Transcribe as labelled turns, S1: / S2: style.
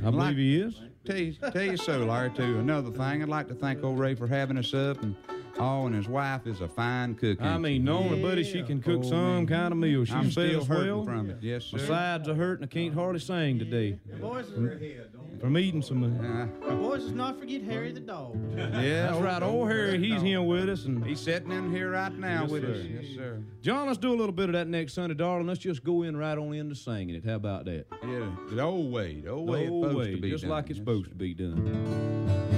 S1: I believe he is.
S2: Tell you so, Larry, too. Another thing, I'd like to thank old Ray for having us up, and his wife is a fine cook.
S1: I mean, not only, buddy, she can cook some kind of meal. She
S2: I'm still
S1: sells
S2: hurting
S1: well.
S2: from it. Yes, sir.
S1: My sides are hurting. I can't hardly sing today. From eating some.
S3: Boys, let's not forget Harry the dog.
S2: Yeah,
S1: That's right. Old Harry, he's here with us. And
S2: he's sitting in here right now
S1: Yes,
S2: with
S1: sir.
S2: us. Yes, sir.
S1: John, let's do a little bit of that next Sunday, darling. Let's just go in right on into singing it. How about that?
S2: Yeah, the old way it's supposed to be
S1: just
S2: done.
S1: like it's supposed to be done.